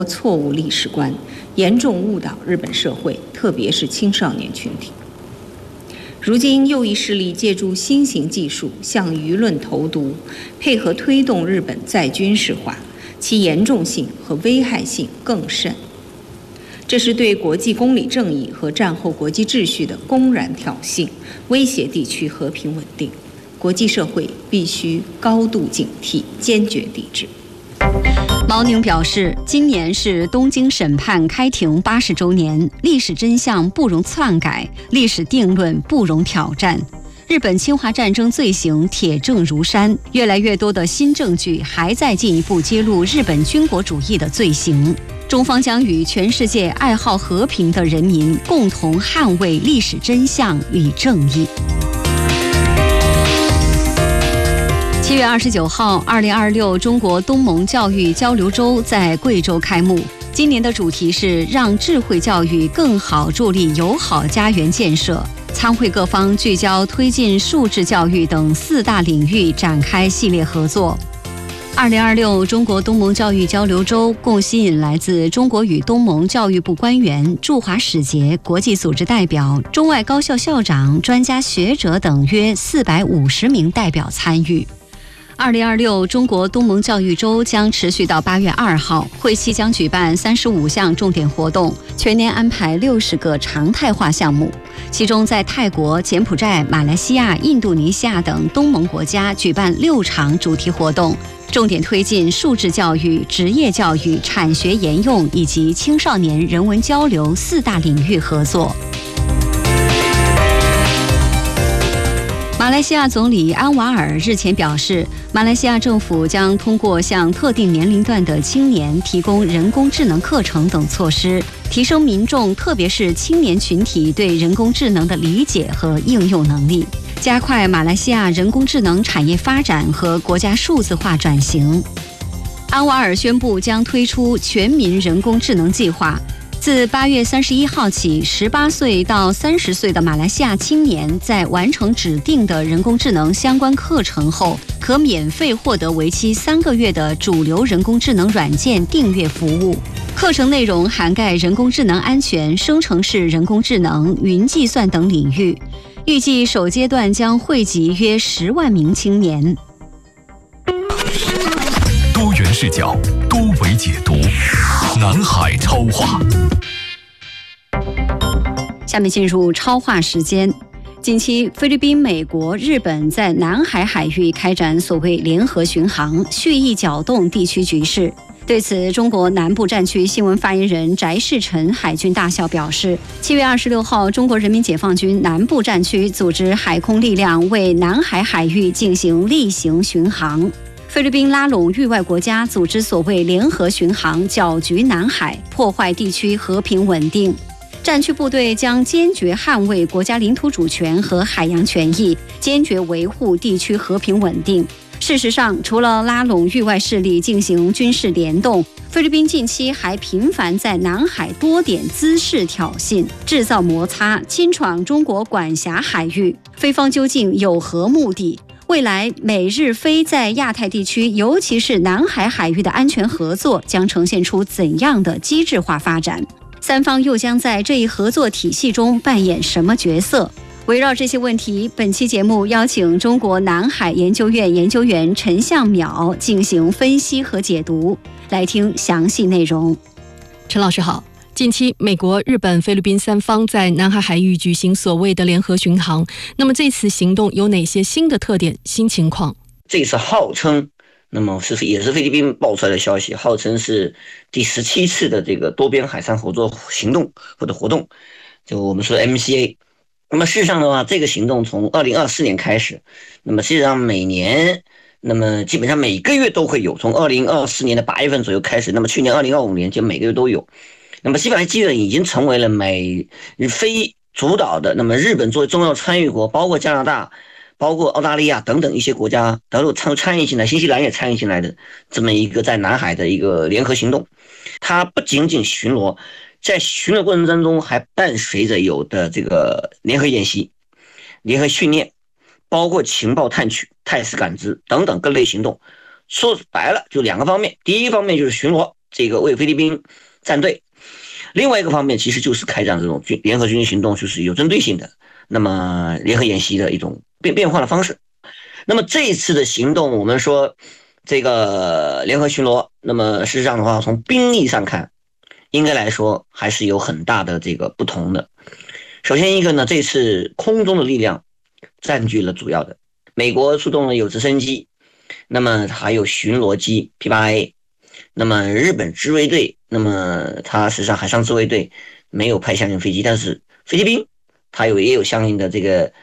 错误历史观，严重误导日本社会，特别是青少年群体。如今，右翼势力借助新型技术向舆论投毒，配合推动日本再军事化，其严重性和危害性更甚。这是对国际公理正义和战后国际秩序的公然挑衅，威胁地区和平稳定。国际社会必须高度警惕，坚决抵制。 毛宁表示，今年是东京审判开庭80周年，历史真相不容篡改，历史定论不容挑战。日本侵华战争罪行铁证如山，越来越多的新证据还在进一步揭露日本军国主义的罪行。中方将与全世界爱好和平的人民共同捍卫历史真相与正义。7月29号，2026中国东盟教育交流周在贵州开幕。今年的主题是让智慧教育更好助力友好家园建设。参会各方聚焦推进数质教育等4大领域展开系列合作。2026中国东盟教育交流周共吸引来自中国与东盟教育部官员、驻华使节、国际组织代表、中外高校校长、专家学者等约450名代表参与。2026中国东盟教育周将持续到8月2号，会期将举办35项重点活动，全年安排60个常态化项目。其中，在泰国、柬埔寨、马来西亚、印度尼西亚等东盟国家举办6场主题活动，重点推进数质教育、职业教育、产学研用以及青少年人文交流4大领域合作。马来西亚总理安瓦尔日前表示，马来西亚政府将通过向特定年龄段的青年提供人工智能课程等措施，提升民众特别是青年群体对人工智能的理解和应用能力，加快马来西亚人工智能产业发展和国家数字化转型。安瓦尔宣布将推出全民人工智能计划，自8月31号起，18岁到30岁的马来西亚青年在完成指定的人工智能相关课程后，可免费获得为期3个月的主流人工智能软件订阅服务。课程内容涵盖人工智能安全、生成式人工智能、云计算等领域。预计首阶段将惠及约10万名青年。 多元视角，多维解读，南海超话。 下面进入超话时间。近期，菲律宾、美国、日本在南海海域开展所谓联合巡航，蓄意搅动地区局势。对此，中国南部战区新闻发言人翟世臣海军大校表示，7月26号，中国人民解放军南部战区组织海空力量为南海海域进行例行巡航。菲律宾拉拢域外国家组织所谓联合巡航，搅局南海，破坏地区和平稳定。战区部队将坚决捍卫国家领土主权和海洋权益，坚决维护地区和平稳定。事实上，除了拉拢域外势力进行军事联动，菲律宾近期还频繁在南海多点滋事挑衅，制造摩擦，侵闯中国管辖海域。菲方究竟有何目的？未来美日菲在亚太地区，尤其是南海海域的安全合作将呈现出怎样的机制化发展？三方又将在这一合作体系中扮演什么角色？围绕这些问题，本期节目邀请中国南海研究院研究员陈向淼进行分析和解读，来听详细内容。 陈老师好。近期，美国、日本、菲律宾三方在南海海域举行所谓的联合巡航。那么这次行动有哪些新的特点、新情况？ 这次号称，也是菲律宾爆出来的消息，号称是第17次的这个多边海上合作行动或者活动，就我们说 MCA。那么事实上的话，这个行动从2024年开始，那么实际上每年，那么基本上每个月都会有，从2024年的8月份左右开始，那么去年2025年就每个月都有。那么基本已经成为了美日非主导的，那么日本作为重要参与国，包括加拿大、包括澳大利亚等等一些国家都参与进来，新西兰也参与进来的这么一个在南海的一个联合行动。它不仅仅巡逻，在巡逻过程当中还伴随着有的这个联合演习、联合训练，包括情报探取、态势感知等等各类行动。说白了就2个方面，第一方面就是巡逻， 这个为菲律宾站队。另外一个方面其实就是开展这种联合军事行动，就是有针对性的，那么联合演习的一种变化的方式。那么这一次的行动，我们说这个联合巡逻，那么事实上的话，从兵力上看，应该来说还是有很大的这个不同的。首先一个呢，这次空中的力量占据了主要的，美国出动了有直升机，那么还有巡逻机 P8A， 那么日本自卫队，那么它实际上海上自卫队没有派相应飞机，但是菲律宾它也有相应的这个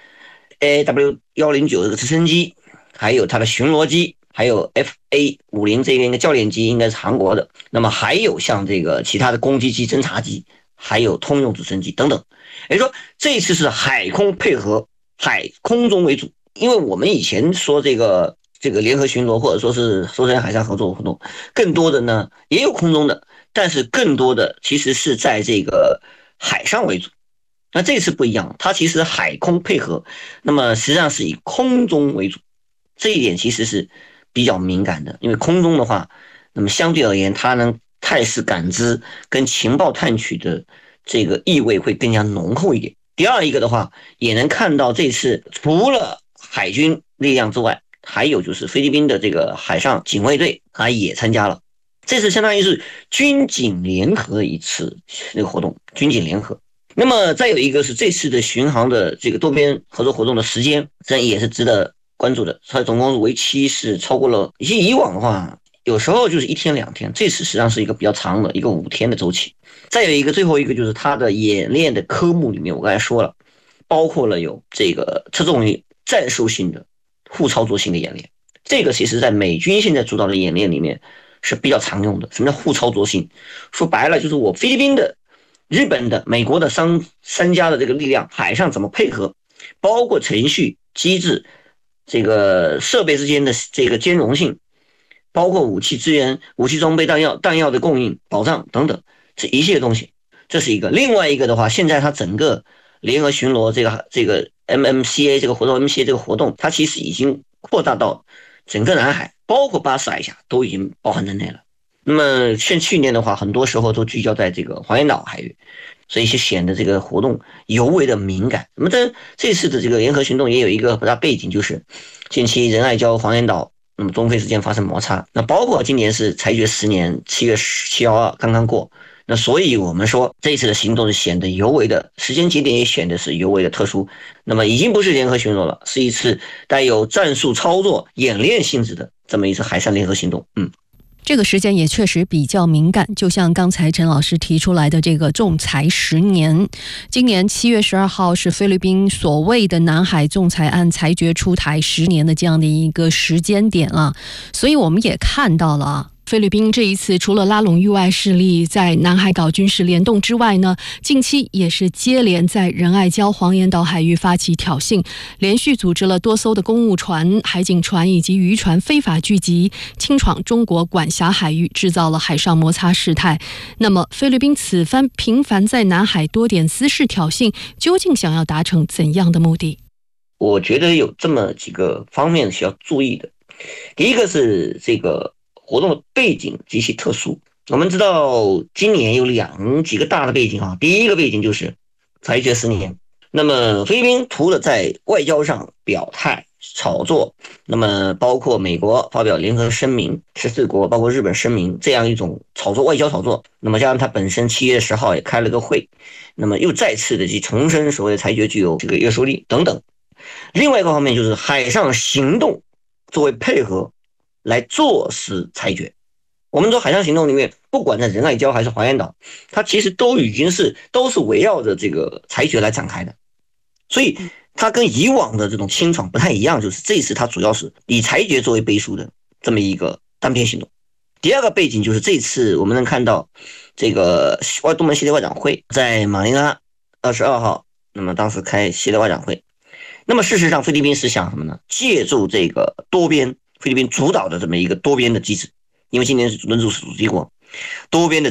AW109 这个直升机，还有它的巡逻机，还有 FA50 这边的教练机应该是韩国的，那么还有像这个其他的攻击机、侦察机，还有通用直升机等等。也就是说这一次是海空配合，海空中为主，因为我们以前说这个联合巡逻或者说是搜山海上合作活动，更多的呢也有空中的，但是更多的其实是在这个海上为主。那这次不一样，它其实海空配合，那么实际上是以空中为主，这一点其实是比较敏感的，因为空中的话，那么相对而言，它能态势感知跟情报探取的这个意味会更加浓厚一点。第二一个的话，也能看到这次除了海军力量之外，还有就是菲律宾的这个海上警卫队，它也参加了。这次相当于是军警联合的一次那个活动，军警联合。那么再有一个是这次的巡航的这个多边合作活动的时间，这也是值得关注的。它总共为期是超过了，以往的话有时候就是1天2天，这次实际上是一个比较长的一个5天的周期。再有一个最后一个就是它的演练的科目里面，我刚才说了，包括了有这个侧重于战术性的互操作性的演练，这个其实在美军现在主导的演练里面是比较常用的。什么叫互操作性？说白了就是我菲律宾的、日本的、美国的三家的这个力量海上怎么配合，包括程序机制、这个设备之间的这个兼容性，包括武器资源、武器装备、弹药的供应保障等等，这一系列东西，这是一个。另外一个的话，现在它整个联合巡逻这个 MMCA 这个活动 ，MCA 这个活动，它其实已经扩大到整个南海，包括巴士海峡都已经包含在内了。那么像去年的话，很多时候都聚焦在这个黄岩岛海域，所以就显得这个活动尤为的敏感。那么这次的这个联合行动也有一个大背景，就是近期仁爱礁、黄岩岛，那么中菲之间发生摩擦。那包括今年是裁决10年7月7号刚刚过，那所以我们说这一次的行动是显得尤为的时间节点也显得是尤为的特殊。那么已经不是联合巡逻了，是一次带有战术操作演练性质的这么一次海上联合行动。 这个时间也确实比较敏感，就像刚才陈老师提出来的这个仲裁10年，今年7月12号是菲律宾所谓的南海仲裁案裁决出台10年的这样的一个时间点了，所以我们也看到了菲律宾这一次除了拉拢域外势力在南海搞军事联动之外呢，近期也是接连在仁爱礁、黄岩岛海域发起挑衅，连续组织了多艘的公务船、海警船以及渔船非法聚集，侵闯中国管辖海域，制造了海上摩擦事态。那么菲律宾此番频繁在南海多点滋事挑衅，究竟想要达成怎样的目的？ 我觉得有这么几个方面需要注意的。第一个是这个活动的背景极其特殊，我们知道今年有几个大的背景啊。第一个背景就是裁决10年，那么菲律宾除了在外交上表态炒作，那么包括美国发表联合声明，14国包括日本声明，这样一种炒作外交炒作，那么加上他本身7月10号也开了个会，那么又再次的去重申所谓的裁决具有这个约束力等等。另外一个方面就是海上行动作为配合来坐实裁决。我们说海上行动里面，不管在仁爱礁还是黄岩岛，它其实都是围绕着这个裁决来展开的，所以它跟以往的这种清闯不太一样，就是这一次它主要是以裁决作为背书的这么一个单边行动。第二个背景就是这次我们能看到这个东盟系列外长会在马尼拉22号，那么当时开系列外长会，那么事实上菲律宾是想什么呢？借助这个多边菲律宾主导的这么一个多边的机制，因为今年是轮值主席国，多边的